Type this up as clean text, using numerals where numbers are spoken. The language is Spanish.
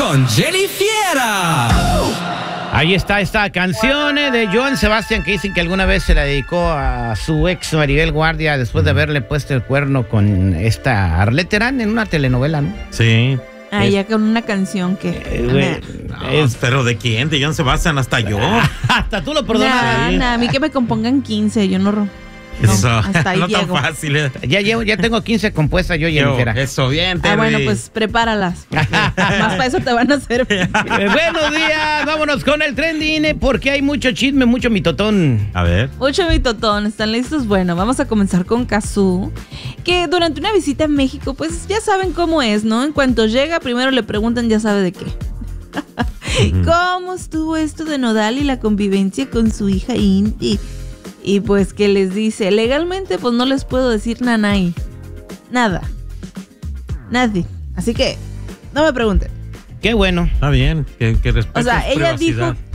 con Jenny Fiera. Ahí está esta canción de Joan Sebastián, que dicen que alguna vez se la dedicó a su ex Maribel Guardia después de haberle puesto el cuerno con esta Arlette Terán en una telenovela, ¿no? Sí. Ah, ya con una canción que... ¿Pero de quién? ¿De Joan Sebastián? Hasta yo. Hasta tú lo perdonas. A mí que me compongan 15, yo no... Eso, hasta ahí no tan llego. fácil. Ya tengo 15 compuestas yo, Jennifer. Eso, bien, Terry. Bueno, pues prepáralas. Más para eso te van a servir. Buenos días, vámonos con el trending, porque hay mucho chisme, mucho mitotón. A ver. Mucho mitotón, ¿están listos? Bueno, vamos a comenzar con Cazzu, que durante una visita a México, pues ya saben cómo es, ¿no? En cuanto llega, primero le preguntan, ya sabe de qué. ¿Cómo estuvo esto de Nodal y la convivencia con su hija Inti? Y pues que les dice, legalmente pues no les puedo decir nanay. Nada. Nadie. Así que no me pregunten. Qué bueno. Está bien, que respete O sea, su ella privacidad. dijo